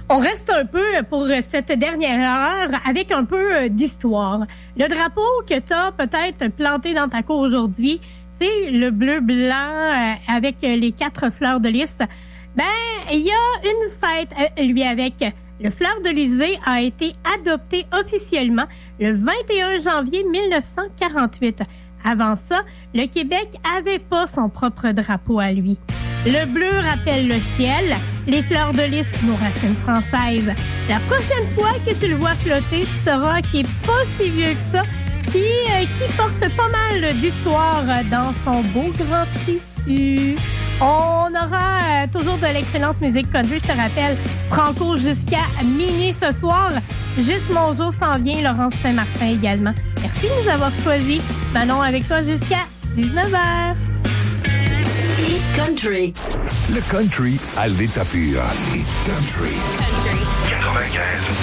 On reste un peu pour cette dernière heure avec un peu d'histoire. Le drapeau que tu as peut-être planté dans ta cour aujourd'hui, c'est le bleu-blanc avec les 4 fleurs de lys. Ben, il y a une fête, lui, avec le fleur-de-lysée a été adopté officiellement le 21 janvier 1948. Avant ça, le Québec avait pas son propre drapeau à lui. Le bleu rappelle le ciel, les fleurs de lys nos racines françaises. La prochaine fois que tu le vois flotter, tu sauras qu'il est pas si vieux que ça, puis qui porte pas mal d'histoire dans son beau grand tissu. On aura toujours de l'excellente musique country, je te rappelle, Franco jusqu'à minuit ce soir. Juste mon jour s'en vient, Laurence Saint-Martin également. Merci de nous avoir choisis. Manon avec toi jusqu'à 19h. Hit Country. Le country à l'état pur. Hit Country. 95.